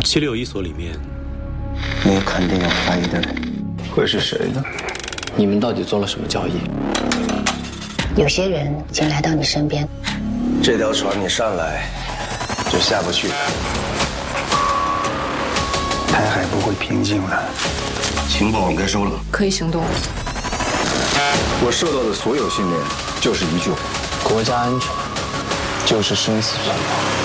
761所里面， 你肯定有怀疑的人，会是谁呢？ 你们到底做了什么交易？ 有些人已经来到你身边， 这条船你上来就下不去，台海不会平静了。情报我们该收了， 可以行动。 我受到的所有训练就是一句话： 国家安全就是生死存亡。